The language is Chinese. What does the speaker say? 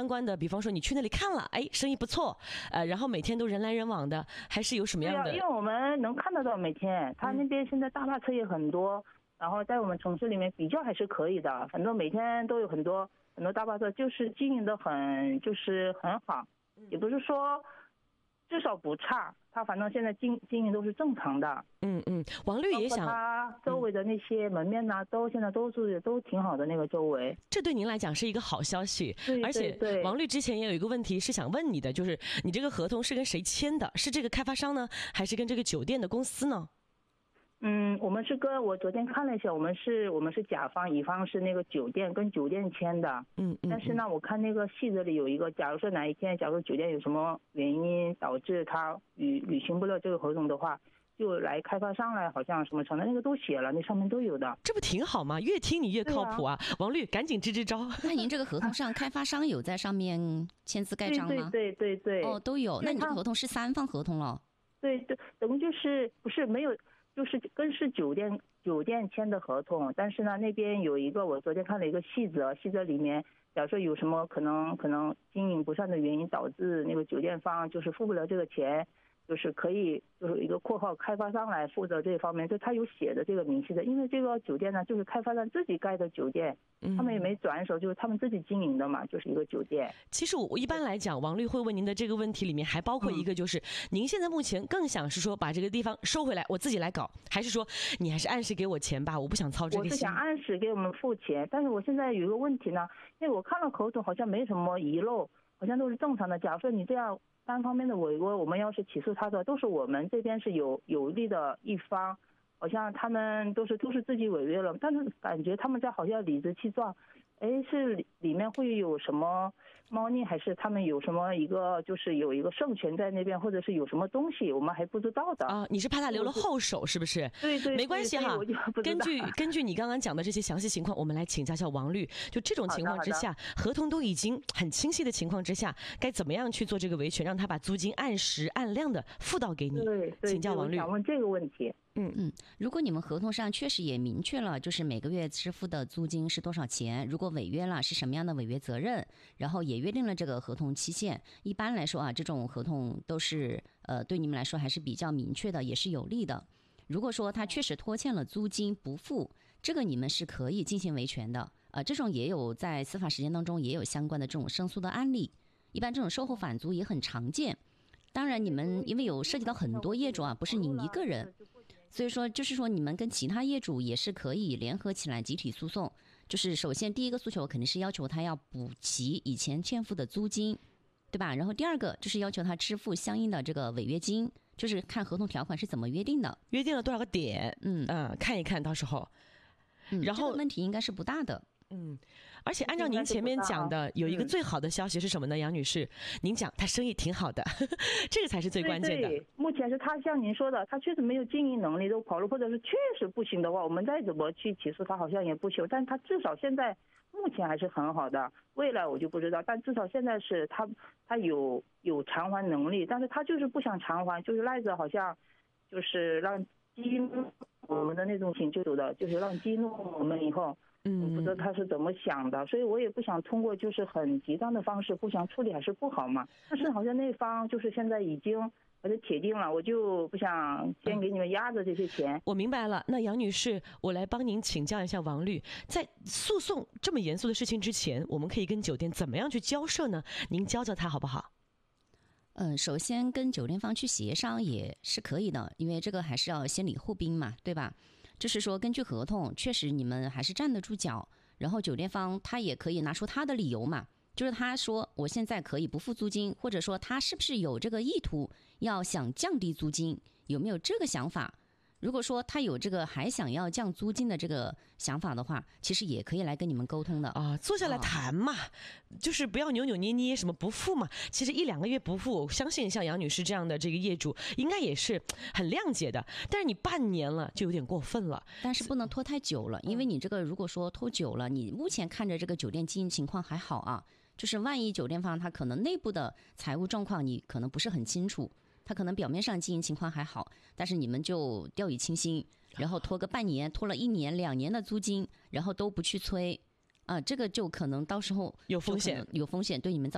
关的，比方说你去那里看了，哎，生意不错，然后每天都人来人往的，还是有什么样的？ 因为我们能看得到每天，他那边现在大巴车也很多，然后在我们城市里面比较还是可以的，反正每天都有很多大巴车，就是经营的很好，也不是说至少不差，他反正现在经营都是正常的。 王律也想， 他周围的那些门面呐，都现在都挺好的，那个周围。 这对您来讲是一个好消息。 对， 而且王律之前也有一个问题是想问你的，就是你这个合同是跟谁签的？是这个开发商呢，还是跟这个酒店的公司呢？ 我们是我昨天看了一下，我们是甲方，乙方是那个酒店，跟酒店签的。但是呢，我看那个细则里有一个，假如说哪一天，假如酒店有什么原因导致他履行不了这个合同的话，就来开发商来，好像什么程度那个都写了，那上面都有的。 这不挺好吗？越听你越靠谱啊！王律，赶紧支支招。 那您这个合同上，开发商有在上面签字盖章吗？ 对。 哦，都有。那你这个合同是3方合同了？ 对，等于就是不是没有。就是跟是酒店签的合同，但是呢，那边有一个我昨天看了一个细则里面，假如说有什么可能经营不善的原因导致那个酒店方就是付不了这个钱，就是可以就是一个括号开发商来负责这方面，就他有写的这个明细的，因为这个酒店呢就是开发商自己盖的酒店。他们也没转手，就是他们自己经营的嘛，就是一个酒店。 其实我一般来讲，王律会问您的这个问题里面还包括一个，就是您现在目前更想是说把这个地方收回来，我自己来搞，还是说你还是按时给我钱吧？我不想操这个心。 我是想按时给我们付钱，但是我现在有一个问题呢，因为我看了合同好像没什么遗漏，好像都是正常的。假如说你这样单方面的违规，我们要是起诉他的，都是我们这边是有利的一方。好像他们都是自己违约了，但是感觉他们在好像理直气壮，是里面会有什么猫腻，还是他们有什么一个就是有一个圣权在那边，或者是有什么东西我们还不知道的啊？你是怕他留了后手是不是？ 对， 没关系哈。根据你刚刚讲的这些详细情况，我们来请教一下王律。就这种情况之下，合同都已经很清晰的情况之下，该怎么样去做这个维权，让他把租金按时按量的付到给你？ 对， 请教王律。 我想问这个问题。 如果你们合同上确实也明确了，就是每个月支付的租金是多少钱，如果违约了是什么样的违约责任，然后也约定了这个合同期限，一般来说啊，这种合同都是对你们来说还是比较明确的，也是有利的。如果说他确实拖欠了租金不付，这个你们是可以进行维权的。这种也有在司法实践当中也有相关的这种申诉的案例，一般这种售后返租也很常见。当然你们因为有涉及到很多业主啊，不是你一个人，所以说就是说你们跟其他业主也是可以联合起来集体诉讼。就是首先第一个诉求肯定是要求他要补齐以前欠付的租金，对吧？然后第二个就是要求他支付相应的这个违约金，就是看合同条款是怎么约定的， 约定了多少个点，看一看到时候，然后这个问题应该是不大的。 而且按照您前面讲的，有一个最好的消息是什么呢？杨女士，您讲他生意挺好的，这个才是最关键的。 对，目前是他像您说的，他确实没有经营能力都跑路，或者是确实不行的话，我们再怎么去起诉他好像也不行，但他至少现在目前还是很好的，未来我就不知道，但至少现在是他有偿还能力，但是他就是不想偿还，就是赖着好像就是让激怒我们的那种请求的，就是让激怒我们以后。我不知道他是怎么想的，所以我也不想通过就是很极端的方式互相处理，还是不好嘛。但是好像那方就是现在已经还是铁定了，我就不想先给你们压着这些钱。 我明白了，那杨女士，我来帮您请教一下王律，在诉讼这么严肃的事情之前，我们可以跟酒店怎么样去交涉呢？您教教他好不好？ 首先跟酒店方去协商也是可以的，因为这个还是要先礼后兵嘛，对吧？就是说根据合同确实你们还是站得住脚，然后酒店方他也可以拿出他的理由嘛，就是他说我现在可以不付租金，或者说他是不是有这个意图要想降低租金，有没有这个想法。如果说他有这个还想要降租金的这个想法的话，其实也可以来跟你们沟通的啊，坐下来谈嘛，就是不要扭扭捏捏什么不付嘛。其实1-2个月不付，我相信像杨女士这样的这个业主应该也是很谅解的。但是你半年了就有点过分了， 但是不能拖太久了，因为你这个如果说拖久了，你目前看着这个酒店经营情况还好啊，就是万一酒店方他可能内部的财务状况你可能不是很清楚。他可能表面上经营情况还好，但是你们就掉以轻心，然后拖个半年，拖了1年2年的租金，然后都不去催，这个就可能到时候有风险， 对你们造